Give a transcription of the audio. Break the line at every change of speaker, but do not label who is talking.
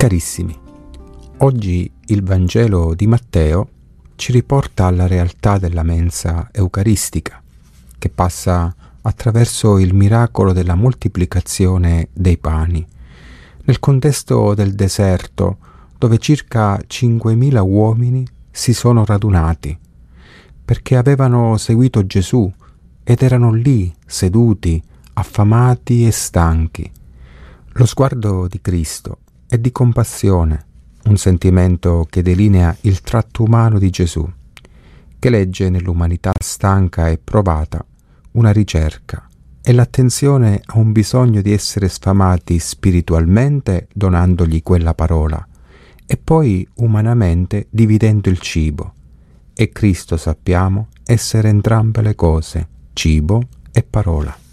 Carissimi, oggi il Vangelo di Matteo ci riporta alla realtà della mensa eucaristica, che passa attraverso il miracolo della moltiplicazione dei pani, nel contesto del deserto, dove circa 5.000 uomini si sono radunati, perché avevano seguito Gesù ed erano lì, seduti, affamati e stanchi. Lo sguardo di Cristo è di compassione, un sentimento che delinea il tratto umano di Gesù, che legge nell'umanità stanca e provata una ricerca e l'attenzione a un bisogno di essere sfamati spiritualmente donandogli quella parola e poi umanamente dividendo il cibo. E Cristo, sappiamo, essere entrambe le cose, cibo e parola.